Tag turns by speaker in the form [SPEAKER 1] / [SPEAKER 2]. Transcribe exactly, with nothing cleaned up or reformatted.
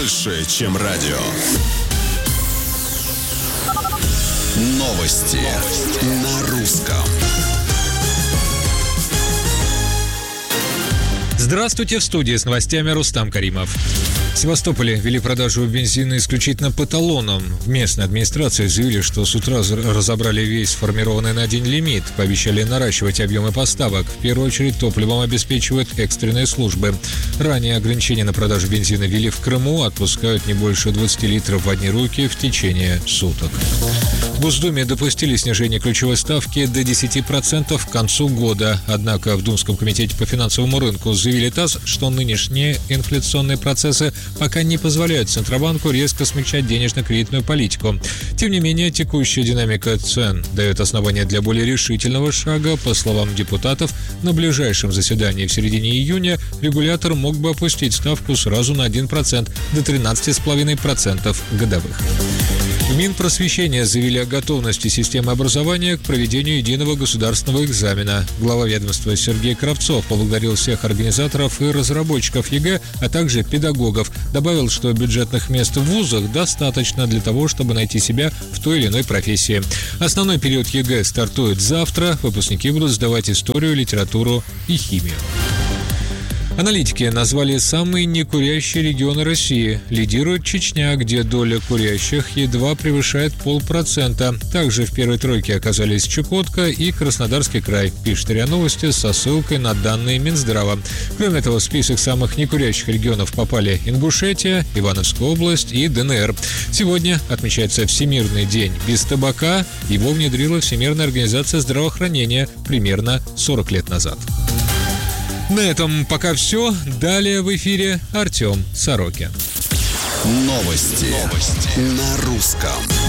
[SPEAKER 1] больше, чем радио. Новости на русском.
[SPEAKER 2] Здравствуйте, в студии с новостями Рустам Каримов. В Севастополе ввели продажу бензина исключительно по талонам. В местной администрации заявили, что с утра разобрали весь сформированный на день лимит, пообещали наращивать объемы поставок. В первую очередь топливом обеспечивают экстренные службы. Ранее ограничения на продажу бензина ввели в Крыму, отпускают не больше двадцати литров в одни руки в течение суток. В Госдуме допустили снижение ключевой ставки до десяти процентов к концу года. Однако в Думском комитете по финансовому рынку заявили ТАСС, что нынешние инфляционные процессы пока не позволяют Центробанку резко смягчать денежно-кредитную политику. Тем не менее, текущая динамика цен дает основания для более решительного шага. По словам депутатов, на ближайшем заседании в середине июня регулятор мог бы опустить ставку сразу на один процент до тринадцати целых пяти десятых процента годовых. В Минпросвещения заявили о готовности системы образования к проведению единого государственного экзамена. Глава ведомства Сергей Кравцов поблагодарил всех организаторов и разработчиков ЕГЭ, а также педагогов. Добавил, что бюджетных мест в вузах достаточно для того, чтобы найти себя в той или иной профессии. Основной период ЕГЭ стартует завтра. Выпускники будут сдавать историю, литературу и химию. Аналитики назвали самые некурящие регионы России. Лидирует Чечня, где доля курящих едва превышает полпроцента. Также в первой тройке оказались Чукотка и Краснодарский край, пишет РИА Новости со ссылкой на данные Минздрава. Кроме того, в список самых некурящих регионов попали Ингушетия, Ивановская область и ДНР. Сегодня отмечается Всемирный день без табака. Его внедрила Всемирная организация здравоохранения примерно сорок лет назад. На этом пока все. Далее в эфире Артем Сорокин.
[SPEAKER 1] Новости, Новости на русском.